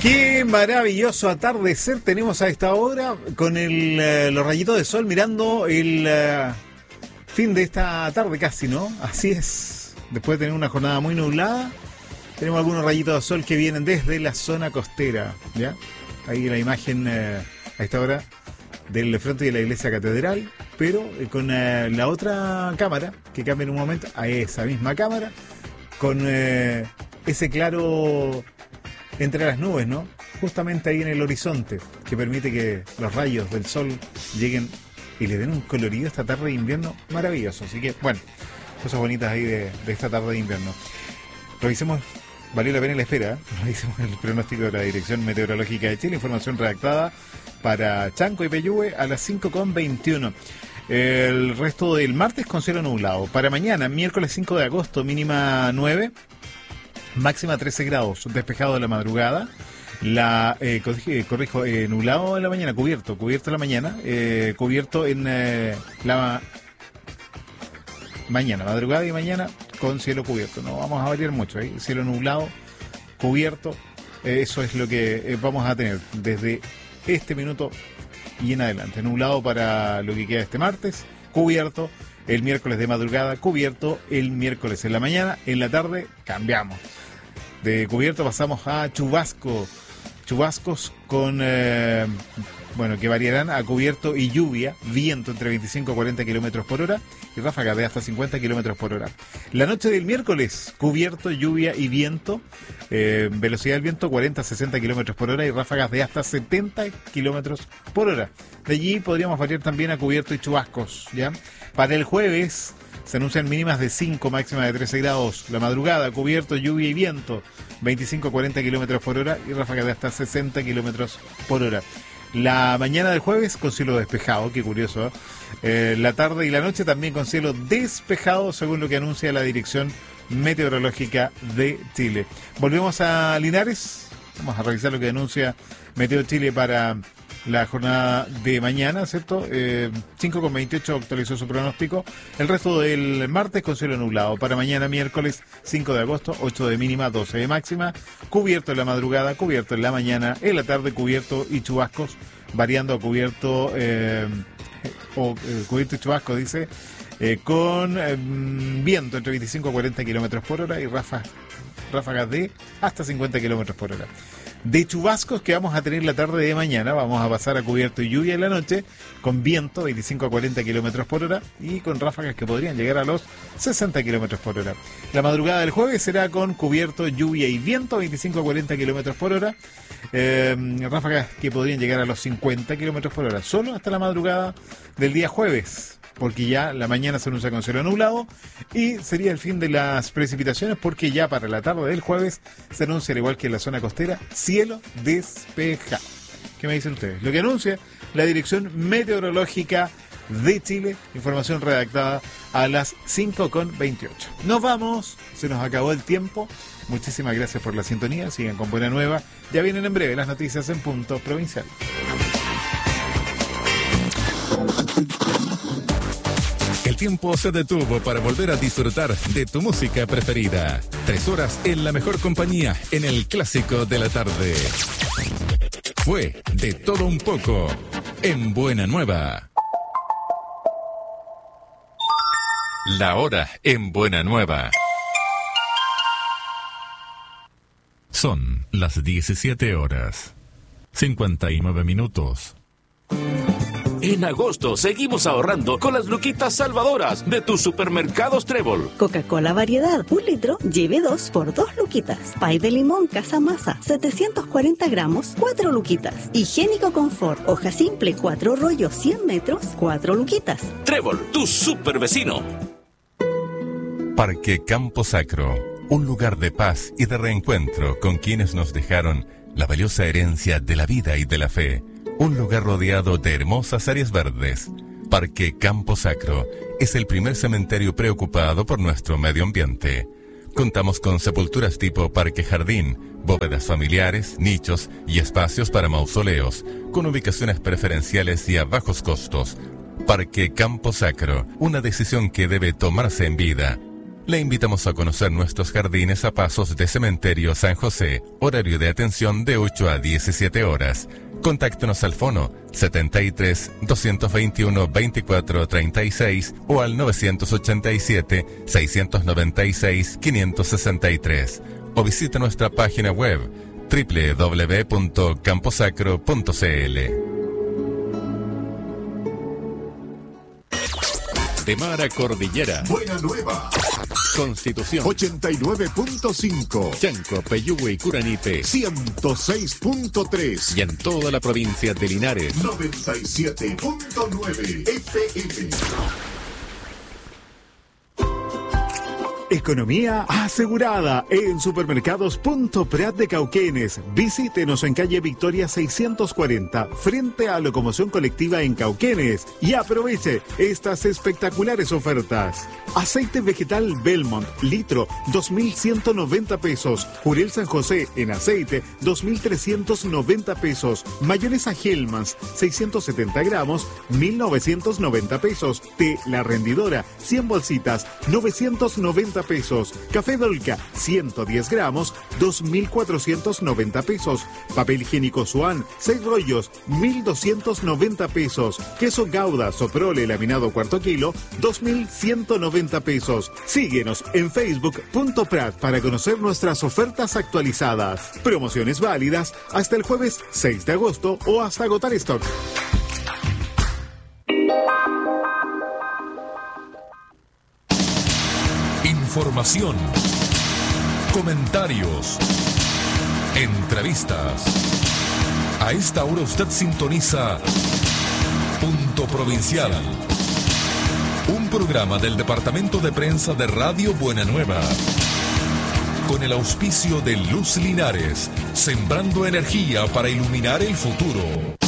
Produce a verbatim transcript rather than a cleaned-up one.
Qué maravilloso atardecer tenemos a esta hora con el, eh, los rayitos de sol mirando el eh, fin de esta tarde casi, ¿no? Así es. Después de tener una jornada muy nublada, tenemos algunos rayitos de sol que vienen desde la zona costera, ¿ya? Ahí la imagen eh, a esta hora del frente de la iglesia catedral, pero eh, con eh, la otra cámara, que cambia en un momento a esa misma cámara, con eh, ese claro entre las nubes, ¿no? Justamente ahí en el horizonte, que permite que los rayos del sol lleguen y le den un colorido esta tarde de invierno maravilloso. Así que, bueno, cosas bonitas ahí de, de esta tarde de invierno. Revisemos, valió la pena la espera, ¿eh? Revisemos el pronóstico de la Dirección Meteorológica de Chile, información redactada para Chanco y Peyúgue a las cinco con veintiuno. El resto del martes con cielo nublado. Para mañana, miércoles cinco de agosto, mínima nueve. Máxima trece grados, despejado de la madrugada. La eh, corrijo, eh, nublado en la mañana, cubierto, cubierto en la mañana, eh, cubierto en eh, la mañana, madrugada y mañana con cielo cubierto. No vamos a variar mucho, ¿eh? Cielo nublado, cubierto, eh, eso es lo que eh, vamos a tener desde este minuto y en adelante. Nublado para lo que queda este martes, cubierto el miércoles de madrugada, cubierto el miércoles en la mañana, en la tarde cambiamos. De cubierto pasamos a chubasco, chubascos con, eh, bueno, que variarán a cubierto y lluvia, viento entre veinticinco a cuarenta kilómetros por hora y ráfagas de hasta cincuenta kilómetros por hora. La noche del miércoles, cubierto, lluvia y viento, eh, velocidad del viento cuarenta a sesenta kilómetros por hora y ráfagas de hasta setenta kilómetros por hora. De allí podríamos variar también a cubierto y chubascos, ¿ya? Para el jueves se anuncian mínimas de cinco, máxima de trece grados. La madrugada, cubierto, lluvia y viento, veinticinco a cuarenta kilómetros por hora y ráfagas de hasta sesenta kilómetros por hora. La mañana del jueves con cielo despejado, qué curioso, ¿eh? Eh, la tarde y la noche también con cielo despejado, según lo que anuncia la Dirección Meteorológica de Chile. Volvemos a Linares, vamos a revisar lo que anuncia Meteo Chile para la jornada de mañana, ¿cierto? Eh, cinco con veintiocho actualizó su pronóstico. El resto del martes con cielo nublado. Para mañana miércoles cinco de agosto, ocho de mínima, doce de máxima. Cubierto en la madrugada, cubierto en la mañana, en la tarde cubierto y chubascos, variando a cubierto eh, o eh, cubierto y chubascos, dice, eh, con eh, viento entre veinticinco a cuarenta kilómetros por hora y ráfagas, ráfagas de hasta cincuenta kilómetros por hora. De chubascos que vamos a tener la tarde de mañana, vamos a pasar a cubierto y lluvia en la noche, con viento veinticinco a cuarenta kilómetros por hora y con ráfagas que podrían llegar a los sesenta kilómetros por hora. La madrugada del jueves será con cubierto, lluvia y viento veinticinco a cuarenta kilómetros por hora, eh, ráfagas que podrían llegar a los cincuenta kilómetros por hora, solo hasta la madrugada del día jueves, porque ya la mañana se anuncia con cielo nublado y sería el fin de las precipitaciones, porque ya para la tarde del jueves se anuncia, al igual que en la zona costera, cielo despejado. ¿Qué me dicen ustedes? Lo que anuncia la Dirección Meteorológica de Chile, información redactada a las cinco con veintiocho. Nos vamos, se nos acabó el tiempo. Muchísimas gracias por la sintonía, sigan con Buena Nueva. Ya vienen en breve las noticias en Punto Provincial. El tiempo se detuvo para volver a disfrutar de tu música preferida. Tres horas en la mejor compañía en el clásico de la tarde. Fue De Todo Un Poco en Buena Nueva. La hora en Buena Nueva. Son las diecisiete horas, cincuenta y nueve minutos. En agosto seguimos ahorrando con las luquitas salvadoras de tus supermercados Trébol. Coca-Cola variedad, un litro, lleve dos por dos luquitas. Pay de limón Casa Masa, setecientos cuarenta gramos, cuatro luquitas. Higiénico Confort, hoja simple, cuatro rollos, cien metros, cuatro luquitas. Trébol, tu super vecino. Parque Campo Sacro, un lugar de paz y de reencuentro con quienes nos dejaron la valiosa herencia de la vida y de la fe. Un lugar rodeado de hermosas áreas verdes. Parque Campo Sacro es el primer cementerio preocupado por nuestro medio ambiente. Contamos con sepulturas tipo parque jardín, bóvedas familiares, nichos y espacios para mausoleos, con ubicaciones preferenciales y a bajos costos. Parque Campo Sacro, una decisión que debe tomarse en vida. Le invitamos a conocer nuestros jardines a pasos de Cementerio San José. Horario de atención de ocho a diecisiete horas. Contáctenos al fono setenta y tres, doscientos veintiuno, veinticuatro treinta y seis o al novecientos ochenta y siete, seiscientos noventa y seis, quinientos sesenta y tres. O visite nuestra página web doble u doble u doble u punto camposacro punto c l. De mar a cordillera. Buena Nueva. Constitución. ochenta y nueve punto cinco. Chanco, Peyúgue y Curanipe. ciento seis punto tres. Y en toda la provincia de Linares. noventa y siete punto nueve F M. Economía asegurada en Supermercados Punto Prat de Cauquenes. Visítenos en calle Victoria seiscientos cuarenta, frente a Locomoción Colectiva en Cauquenes, y aproveche estas espectaculares ofertas. Aceite vegetal Belmont, litro, dos mil ciento noventa pesos. Jurel San José en aceite, dos mil trescientos noventa pesos. Mayonesa Hellmann's, seiscientos setenta gramos, mil novecientos noventa pesos. Té La Rendidora, cien bolsitas, novecientos noventa pesos. Café Dolca, ciento diez gramos, dos mil cuatrocientos noventa pesos. Papel higiénico Swan, seis rollos, mil doscientos noventa pesos. Queso Gouda Soprole laminado cuarto kilo, dos mil ciento noventa pesos. Síguenos en Facebook punto Prat para conocer nuestras ofertas actualizadas. Promociones válidas hasta el jueves seis de agosto o hasta agotar stock. Información, comentarios, entrevistas. A esta hora usted sintoniza Punto Provincial, un programa del Departamento de Prensa de Radio Buena Nueva, con el auspicio de Luz Linares, sembrando energía para iluminar el futuro.